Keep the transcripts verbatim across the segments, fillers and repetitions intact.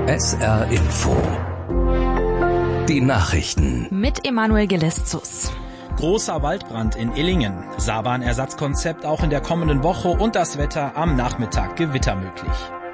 S R Info. Die Nachrichten. Mit Emanuel Geleszus. Großer Waldbrand in Illingen. Saarbrand-Ersatzkonzept auch in der kommenden Woche und das Wetter am Nachmittag Gewitter möglich.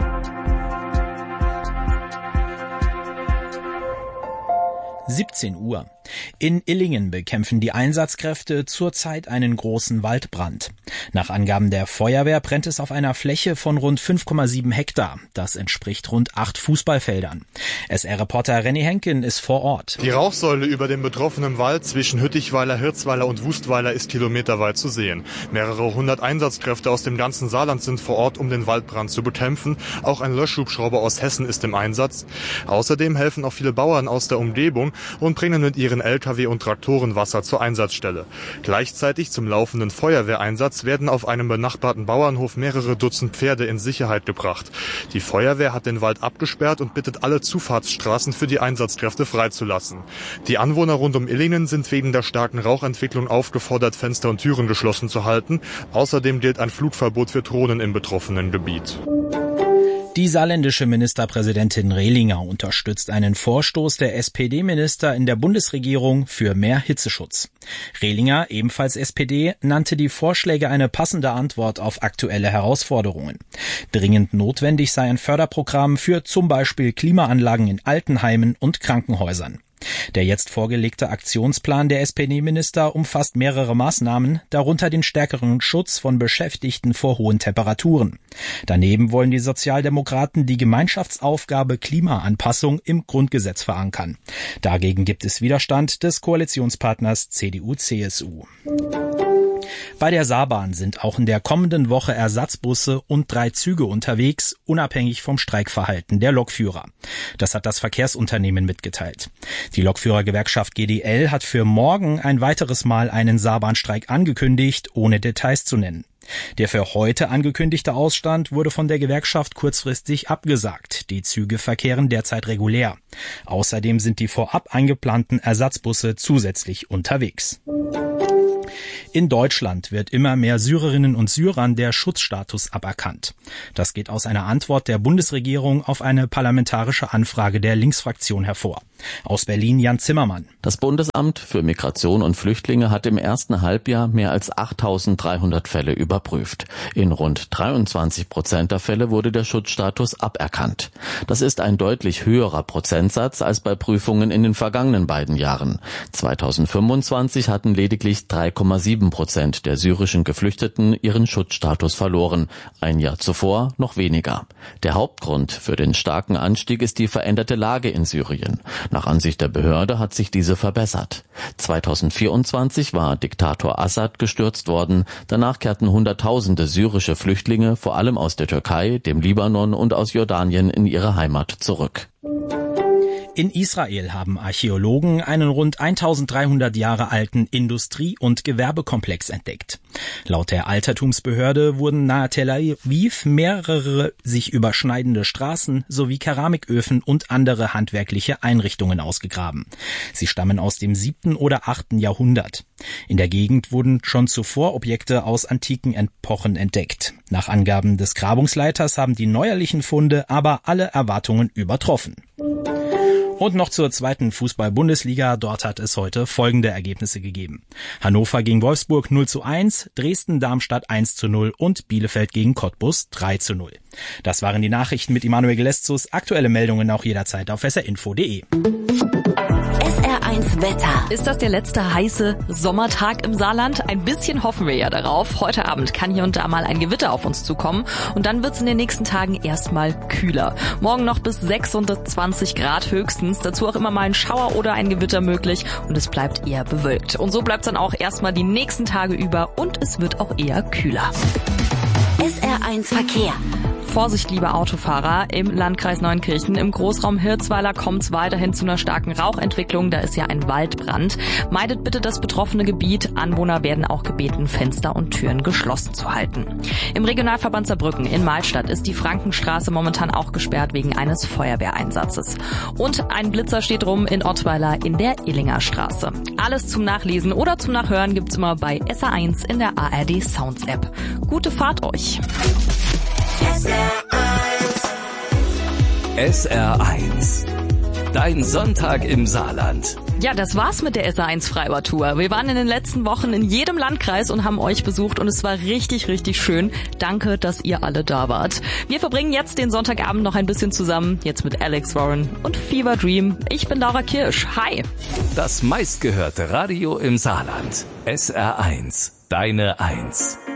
siebzehn Uhr. In Illingen bekämpfen die Einsatzkräfte zurzeit einen großen Waldbrand. Nach Angaben der Feuerwehr brennt es auf einer Fläche von rund fünf Komma sieben Hektar. Das entspricht rund acht Fußballfeldern. S R-Reporter Renny Henken ist vor Ort. Die Rauchsäule über dem betroffenen Wald zwischen Hüttichweiler, Hirzweiler und Wustweiler ist kilometerweit zu sehen. Mehrere hundert Einsatzkräfte aus dem ganzen Saarland sind vor Ort, um den Waldbrand zu bekämpfen. Auch ein Löschhubschrauber aus Hessen ist im Einsatz. Außerdem helfen auch viele Bauern aus der Umgebung und bringen mit ihren L K W und Traktoren Wasser zur Einsatzstelle. Gleichzeitig zum laufenden Feuerwehreinsatz werden auf einem benachbarten Bauernhof mehrere Dutzend Pferde in Sicherheit gebracht. Die Feuerwehr hat den Wald abgesperrt und bittet alle Zufahrtsstraßen für die Einsatzkräfte freizulassen. Die Anwohner rund um Illingen sind wegen der starken Rauchentwicklung aufgefordert, Fenster und Türen geschlossen zu halten. Außerdem gilt ein Flugverbot für Drohnen im betroffenen Gebiet. Die saarländische Ministerpräsidentin Rehlinger unterstützt einen Vorstoß der S P D-Minister in der Bundesregierung für mehr Hitzeschutz. Rehlinger, ebenfalls S P D, nannte die Vorschläge eine passende Antwort auf aktuelle Herausforderungen. Dringend notwendig sei ein Förderprogramm für zum Beispiel Klimaanlagen in Altenheimen und Krankenhäusern. Der jetzt vorgelegte Aktionsplan der S P D-Minister umfasst mehrere Maßnahmen, darunter den stärkeren Schutz von Beschäftigten vor hohen Temperaturen. Daneben wollen die Sozialdemokraten die Gemeinschaftsaufgabe Klimaanpassung im Grundgesetz verankern. Dagegen gibt es Widerstand des Koalitionspartners C D U C S U. Bei der Saarbahn sind auch in der kommenden Woche Ersatzbusse und drei Züge unterwegs, unabhängig vom Streikverhalten der Lokführer. Das hat das Verkehrsunternehmen mitgeteilt. Die Lokführergewerkschaft G D L hat für morgen ein weiteres Mal einen Saarbahnstreik angekündigt, ohne Details zu nennen. Der für heute angekündigte Ausstand wurde von der Gewerkschaft kurzfristig abgesagt. Die Züge verkehren derzeit regulär. Außerdem sind die vorab eingeplanten Ersatzbusse zusätzlich unterwegs. In Deutschland wird immer mehr Syrerinnen und Syrern der Schutzstatus aberkannt. Das geht aus einer Antwort der Bundesregierung auf eine parlamentarische Anfrage der Linksfraktion hervor. Aus Berlin Jan Zimmermann. Das Bundesamt für Migration und Flüchtlinge hat im ersten Halbjahr mehr als achttausenddreihundert Fälle überprüft. In rund dreiundzwanzig Prozent der Fälle wurde der Schutzstatus aberkannt. Das ist ein deutlich höherer Prozentsatz als bei Prüfungen in den vergangenen beiden Jahren. zweitausendfünfundzwanzig hatten lediglich drei Komma sieben Prozent der syrischen Geflüchteten ihren Schutzstatus verloren. Ein Jahr zuvor noch weniger. Der Hauptgrund für den starken Anstieg ist die veränderte Lage in Syrien. Nach Ansicht der Behörde hat sich diese verbessert. zweitausendvierundzwanzig war Diktator Assad gestürzt worden. Danach kehrten Hunderttausende syrische Flüchtlinge, vor allem aus der Türkei, dem Libanon und aus Jordanien, in ihre Heimat zurück. In Israel haben Archäologen einen rund eintausenddreihundert Jahre alten Industrie- und Gewerbekomplex entdeckt. Laut der Altertumsbehörde wurden nahe Tel Aviv mehrere sich überschneidende Straßen sowie Keramiköfen und andere handwerkliche Einrichtungen ausgegraben. Sie stammen aus dem siebten oder achten Jahrhundert. In der Gegend wurden schon zuvor Objekte aus antiken Epochen entdeckt. Nach Angaben des Grabungsleiters haben die neuerlichen Funde aber alle Erwartungen übertroffen. Und noch zur zweiten Fußball-Bundesliga. Dort hat es heute folgende Ergebnisse gegeben. Hannover gegen Wolfsburg null zu eins, Dresden-Darmstadt eins zu null und Bielefeld gegen Cottbus drei zu null. Das waren die Nachrichten mit Emanuel Geleszus. Aktuelle Meldungen auch jederzeit auf s r info punkt d e. S R eins Wetter. Ist das der letzte heiße Sommertag im Saarland? Ein bisschen hoffen wir ja darauf. Heute Abend kann hier und da mal ein Gewitter auf uns zukommen und dann wird es in den nächsten Tagen erstmal kühler. Morgen noch bis sechsundzwanzig Grad höchstens. Dazu auch immer mal ein Schauer oder ein Gewitter möglich und es bleibt eher bewölkt. Und so bleibt es dann auch erstmal die nächsten Tage über und es wird auch eher kühler. S R eins Verkehr. Vorsicht, liebe Autofahrer, im Landkreis Neunkirchen, im Großraum Hirzweiler kommt es weiterhin zu einer starken Rauchentwicklung. Da ist ja ein Waldbrand. Meidet bitte das betroffene Gebiet. Anwohner werden auch gebeten, Fenster und Türen geschlossen zu halten. Im Regionalverband Saarbrücken in Mahlstadt ist die Frankenstraße momentan auch gesperrt wegen eines Feuerwehreinsatzes. Und ein Blitzer steht rum in Ottweiler in der Illinger Straße. Alles zum Nachlesen oder zum Nachhören gibt's immer bei S R eins in der A R D Sounds App. Gute Fahrt euch! S R eins S R eins. Dein Sonntag im Saarland. Ja, das war's mit der S R eins Freibad-Tour. Wir waren in den letzten Wochen in jedem Landkreis und haben euch besucht und es war richtig, richtig schön. Danke, dass ihr alle da wart. Wir verbringen jetzt den Sonntagabend noch ein bisschen zusammen, jetzt mit Alex Warren und Fever Dream. Ich bin Laura Kirsch. Hi. Das meistgehörte Radio im Saarland. S R eins. Deine Eins.